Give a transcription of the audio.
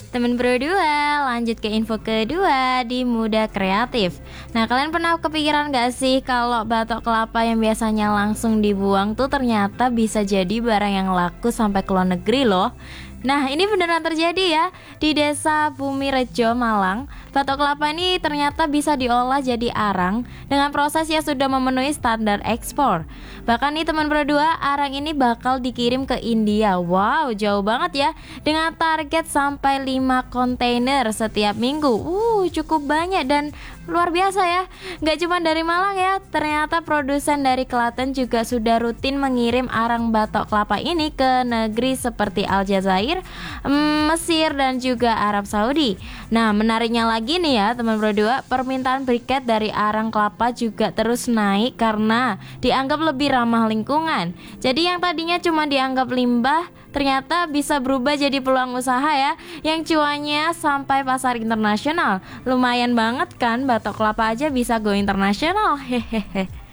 Temen Bro 2, lanjut ke info kedua di Muda Kreatif. Nah, kalian pernah kepikiran gak sih kalau batok kelapa yang biasanya langsung dibuang tuh ternyata bisa jadi barang yang laku sampai ke luar negeri loh. Nah, ini beneran terjadi ya. Di desa Bumi Rejo, Malang, batok kelapa ini ternyata bisa diolah jadi arang dengan proses yang sudah memenuhi standar ekspor. Bahkan nih teman berdua, arang ini bakal dikirim ke India. Wow, jauh banget ya. Dengan target sampai 5 kontainer setiap minggu. Cukup banyak dan luar biasa ya. Gak cuma dari Malang ya, ternyata produsen dari Klaten juga sudah rutin mengirim arang batok kelapa ini ke negeri seperti Aljazair, Mesir dan juga Arab Saudi. Nah, menariknya lagi nih ya teman berdua, permintaan briket dari arang kelapa juga terus naik karena dianggap lebih ramah lingkungan. Jadi yang tadinya cuma dianggap limbah ternyata bisa berubah jadi peluang usaha ya, yang cuannya sampai pasar internasional. Lumayan banget kan, batok kelapa aja bisa go internasional. Hehehe.